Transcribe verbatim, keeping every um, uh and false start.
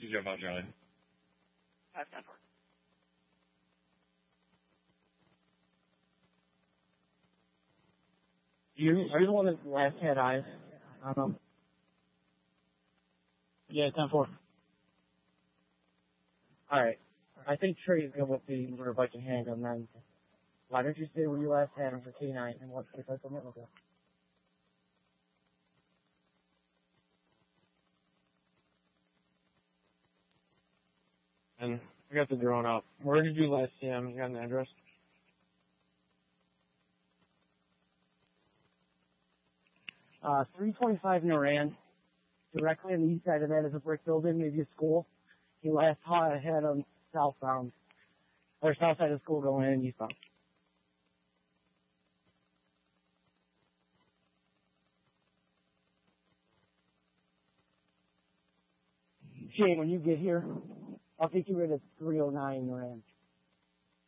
two zero five Charlie. Five ten four. You are you the one that last had eyes? I don't know. Yeah, ten four. Alright. I think Trey's good with the motor bike and handgun then. Why don't you say where you last had him for K nine and what if I come in with you? And I got the drone up. Where did you last see him? You got an address? Uh, three twenty-five Noran. Directly on the east side of that is a brick building, maybe a school. He last saw I had him southbound. Or south side of the school going in eastbound. Shane, when you get here, I'll take you right at three oh nine Noran.